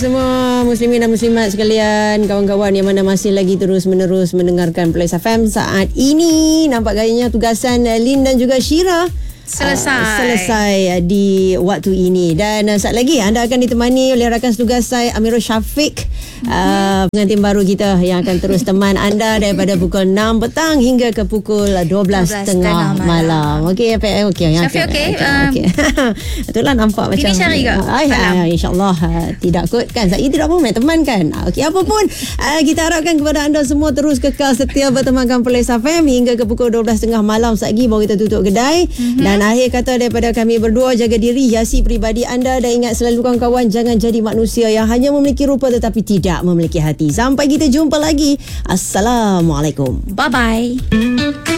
semua muslimin dan muslimat sekalian, kawan-kawan yang mana masih lagi terus-menerus mendengarkan Plus FM saat ini. Nampak gayanya tugasan Lin dan juga Syira selesai di waktu ini. Dan saat lagi anda akan ditemani oleh rakan setugas saya Amirul Syafiq, pengantin baru kita yang akan terus teman anda daripada pukul 6 petang hingga ke pukul 12.30 malam. Okey Syafiq okey. Itulah nampak macam ini Syari ke? InsyaAllah tidak kot kan. Saya tidak pun main teman kan. Okey, apa pun kita harapkan kepada anda semua terus kekal setia bertemankan Plus FM hingga ke pukul 12.30 malam. Saat lagi baru kita tutup kedai. Dan akhir kata daripada kami berdua, jaga diri, hiasi peribadi anda dan ingat selalu kawan-kawan, jangan jadi manusia yang hanya memiliki rupa tetapi tidak memiliki hati. Sampai kita jumpa lagi. Assalamualaikum. Bye-bye.